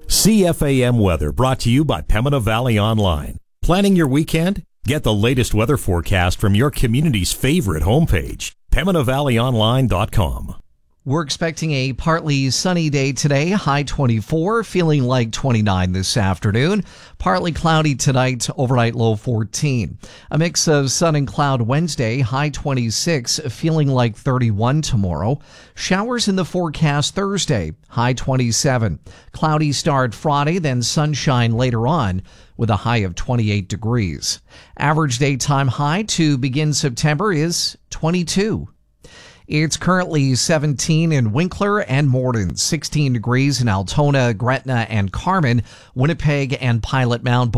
CFAM weather brought to you by Pembina Valley Online. Planning your weekend? Get the latest weather forecast from your community's favorite homepage, PembinaValleyOnline.com. We're expecting a partly sunny day today, high 24, feeling like 29 this afternoon. Partly cloudy tonight, overnight low 14. A mix of sun and cloud Wednesday, high 26, feeling like 31 tomorrow. Showers in the forecast Thursday, high 27. Cloudy start Friday, then sunshine later on with a high of 28 degrees. Average daytime high to begin September is 22. It's currently 17 in Winkler and Morden, 16 degrees in Altona, Gretna, and Carmen, Winnipeg, and Pilot Mound.